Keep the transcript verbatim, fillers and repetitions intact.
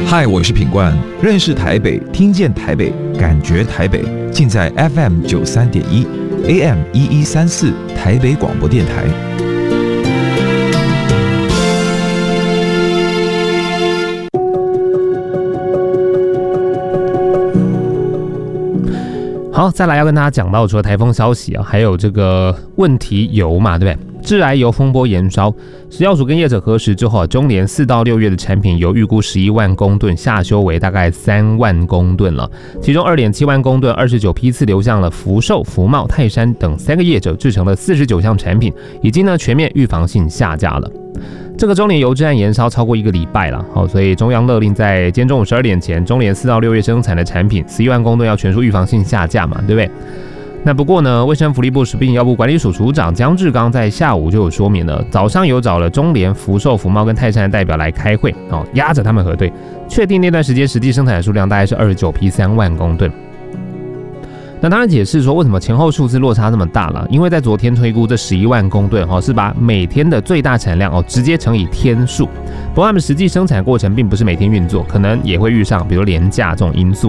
嗨，我是品冠，认识台北，听见台北，感觉台北，尽在 F M 九三点一 A M 一一三四台北广播电台。 好，再来要跟大家讲到，除了台风消息啊，还有这个问题油嘛，对不对？致癌油风波延烧，食药署跟业者核实之后，中联四到六月的产品油预估十一万公吨，下修为大概三万公吨了。其中二点七万公吨，二十九批次流向了福寿、福茂、泰山等三个业者，制成了四十九项产品，已经呢全面预防性下架了。这个中联油质案延烧超过一个礼拜了，好，所以中央勒令在今天中午十二点前，中联四到六月生产的产品十一万公吨要全数预防性下架嘛，对不对？那不过呢，卫生福利部食品药物管理署署长江志刚在下午就有说明了，早上有找了中联、福寿、福茂跟泰山的代表来开会，哦，压着他们核对，确定那段时间实际生产的数量大概是二十九批三万公吨。那当然解释说为什么前后数字落差那么大了，因为在昨天推估这十一万公吨，哦，是把每天的最大产量，哦，直接乘以天数。不过他们实际生产过程并不是每天运作，可能也会遇上比如廉价这种因素。